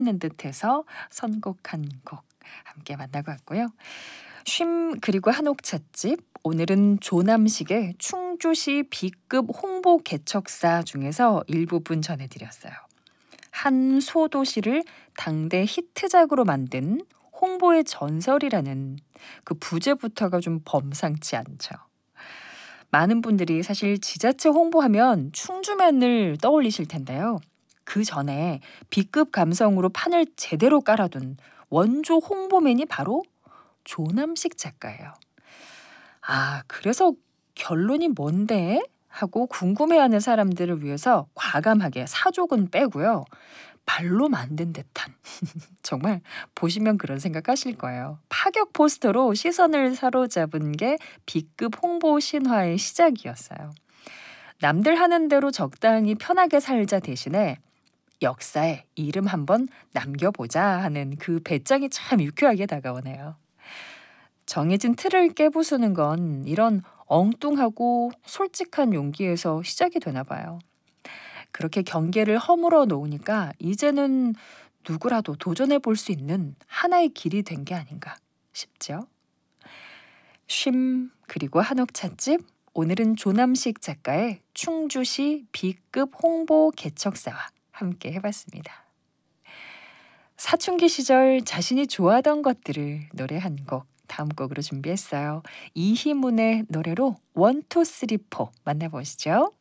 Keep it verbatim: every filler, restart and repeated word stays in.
있는 듯해서 선곡한 곡 함께 만나고 왔고요. 쉼 그리고 한옥 찻집 오늘은 조남식의 충주시 B급 홍보 개척사 중에서 일부분 전해드렸어요. 한 소도시를 당대 히트작으로 만든 홍보의 전설이라는 그 부제부터가 좀 범상치 않죠. 많은 분들이 사실 지자체 홍보하면 충주면을 떠올리실 텐데요. 그 전에 B급 감성으로 판을 제대로 깔아둔 원조 홍보맨이 바로 조남식 작가예요. 아, 그래서 결론이 뭔데? 하고 궁금해하는 사람들을 위해서 과감하게 사족은 빼고요. 발로 만든 듯한 정말 보시면 그런 생각하실 거예요. 파격 포스터로 시선을 사로잡은 게 B급 홍보 신화의 시작이었어요. 남들 하는 대로 적당히 편하게 살자 대신에 역사에 이름 한번 남겨보자 하는 그 배짱이 참 유쾌하게 다가오네요. 정해진 틀을 깨부수는 건 이런 엉뚱하고 솔직한 용기에서 시작이 되나 봐요. 그렇게 경계를 허물어 놓으니까 이제는 누구라도 도전해 볼 수 있는 하나의 길이 된 게 아닌가 싶죠. 쉼 그리고 한옥 찻집 오늘은 조남식 작가의 충주시 B급 홍보 개척사와 함께 해봤습니다. 사춘기 시절 자신이 좋아하던 것들을 노래 한 곡 다음 곡으로 준비했어요. 이희문의 노래로 원, 투, 쓰리, 포 만나보시죠.